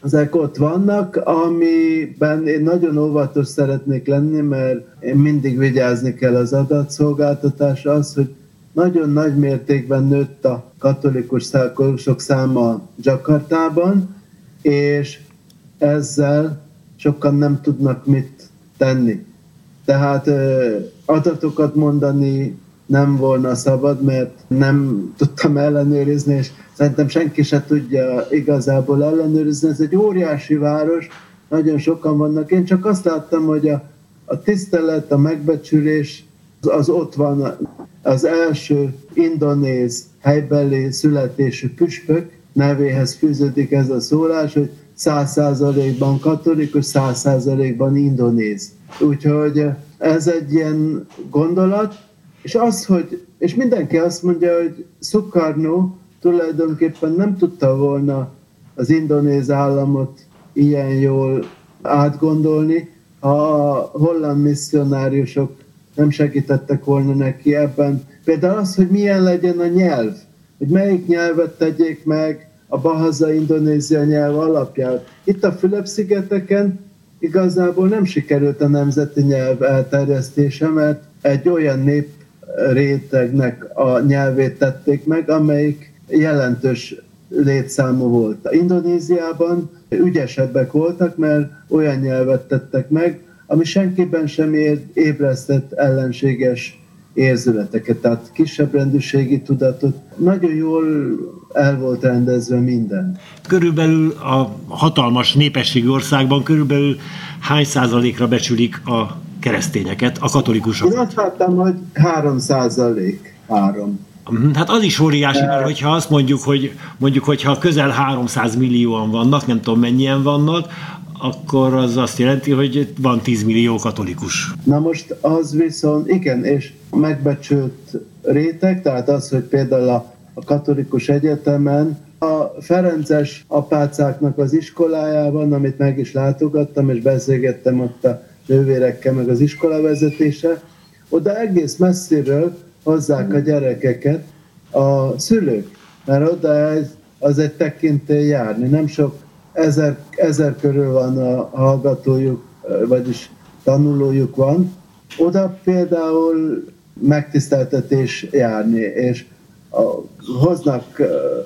ezek ott vannak, amiben én nagyon óvatos szeretnék lenni, mert én mindig vigyázni kell az adatszolgáltatásra, az, hogy nagyon nagy mértékben nőtt a katolikusok száma Jakartában, és ezzel sokan nem tudnak mit tenni. Tehát adatokat mondani nem volna szabad, mert nem tudtam ellenőrizni, és szerintem senki se tudja igazából ellenőrizni. Ez egy óriási város, nagyon sokan vannak. Én csak azt láttam, hogy a tisztelet, a megbecsülés az ott van. Az első indonéz helybeli születésű püspök nevéhez fűződik ez a szólás, hogy 100%-ban katolikus, 100%-ban indonéz. Úgyhogy ez egy ilyen gondolat, és mindenki azt mondja, hogy Sukarno tulajdonképpen nem tudta volna az indonéz államot ilyen jól átgondolni, ha a holland misszionáriusok nem segítettek volna neki ebben. Például az, hogy milyen legyen a nyelv, hogy melyik nyelvet tegyék meg a Bahasa-Indonézia nyelv alapján. Itt a Fülöp-szigeteken igazából nem sikerült a nemzeti nyelv elterjesztése, mert egy olyan néprétegnek a nyelvét tették meg, amelyik jelentős létszámú volt. Indonéziában ügyesebbek voltak, mert olyan nyelvet tettek meg, ami senkiben sem ébresztett ellenséges érzületeket, tehát kisebb rendűségi tudatot. Nagyon jól el volt rendezve minden. Körülbelül a hatalmas népességű országban körülbelül hány százalékra becsülik a keresztényeket, a katolikusokat? Én azt láttam, hogy 3%. Hát az is óriási, mert hogyha azt mondjuk, hogyha közel 300 millióan vannak, nem tudom mennyien vannak, akkor az azt jelenti, hogy van 10 millió katolikus. Na most az viszont, igen, és megbecsült réteg, tehát az, hogy például a katolikus egyetemen a ferences apácáknak az iskolájában, amit meg is látogattam, és beszélgettem ott a nővérekkel, meg az iskolavezetése, oda egész messziről hozzák a gyerekeket a szülők, mert oda az egy tekintély járni. Nem sok, ezer körül van a hallgatójuk, vagyis tanulójuk van. Oda például megtiszteltetés járni, és hoznak,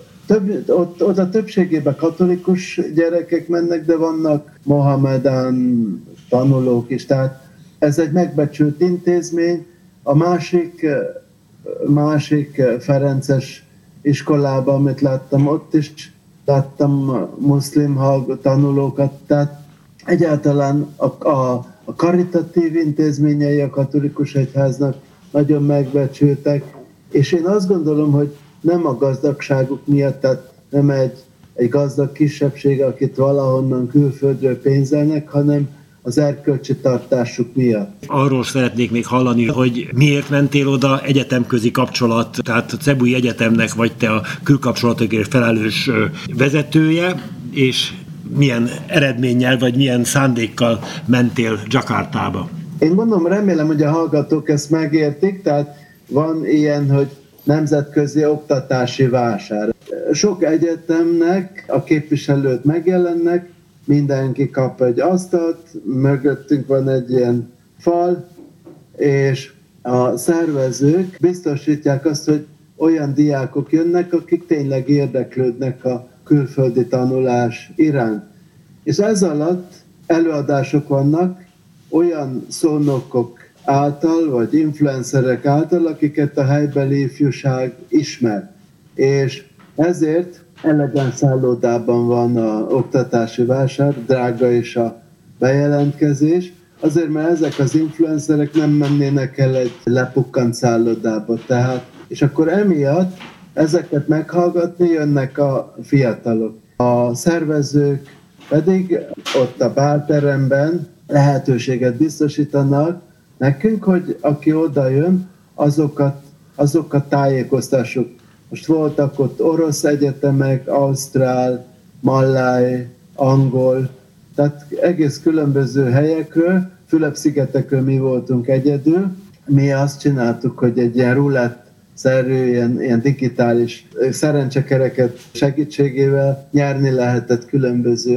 oda többségében katolikus gyerekek mennek, de vannak mohamedán tanulók is, tehát ez egy megbecsült intézmény. A másik ferences iskolában, amit láttam, ott is láttam muszlim tanulókat, tehát egyáltalán a karitatív intézményei a katolikus egyháznak nagyon megbecsültek, és én azt gondolom, hogy nem a gazdagságuk miatt, tehát nem egy gazdag kisebbség, akit valahonnan külföldről pénzelnek, hanem az erkölcsi tartásuk miatt. Arról szeretnék még hallani, hogy miért mentél oda, egyetemközi kapcsolat, tehát a Cebui Egyetemnek vagy te a külkapcsolatokért felelős vezetője, és milyen eredménnyel vagy milyen szándékkal mentél Jakartába? Én gondolom, remélem, hogy a hallgatók ezt megértik, tehát van ilyen, hogy nemzetközi oktatási vásár. Sok egyetemnek a képviselőt megjelennek, mindenki kap egy asztalt, mögöttünk van egy ilyen fal, és a szervezők biztosítják azt, hogy olyan diákok jönnek, akik tényleg érdeklődnek a külföldi tanulás iránt. És ez alatt előadások vannak olyan szónokok által, vagy influencerek által, akiket a helybeli ifjúság ismer. És ezért elegáns szállodában van a oktatási vásár, drága is a bejelentkezés, azért, mert ezek az influencerek nem mennének el egy lepukkant szállodába. Tehát, és akkor emiatt ezeket meghallgatni jönnek a fiatalok. A szervezők pedig ott a bálteremben lehetőséget biztosítanak nekünk, hogy aki oda jön, azokat tájékoztassuk. Most voltak ott orosz egyetemek, ausztrál, malláj, angol, tehát egész különböző helyekről, Fülöp-szigetekről mi voltunk egyedül. Mi azt csináltuk, hogy egy ilyen rulett-szerű, ilyen digitális szerencsekereket segítségével nyerni lehetett különböző